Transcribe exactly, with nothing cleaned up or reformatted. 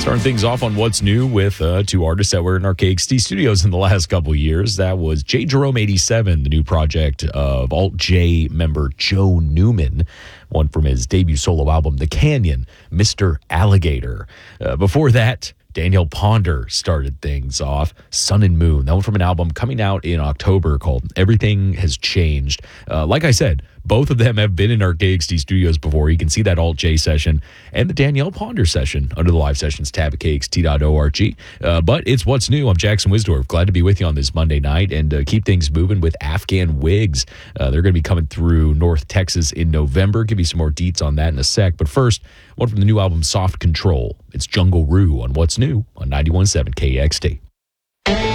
Starting things off on what's new with uh, two artists that were in our K X T studios in the last couple years. That was J. Jerome eighty-seven, the new project of Alt J member Joe Newman, one from his debut solo album, The Canyon, Mister Alligator. Uh, before that, Danielle Ponder started things off, Sun and Moon. That one from an album coming out in October called Everything Has Changed. Uh, like I said, both of them have been in our K X T studios before. You can see that Alt J session and the Danielle Ponder session under the live sessions tab at K X T dot org. Uh, but it's what's new. I'm Jackson Wisdorf. Glad to be with you on this Monday night and uh, keep things moving with Afghan Wigs. Uh, they're going to be coming through North Texas in November. Give you some more deets on that in a sec. But first, one from the new album Soft Control. It's Jungle Rue on what's new on ninety-one point seven K X T.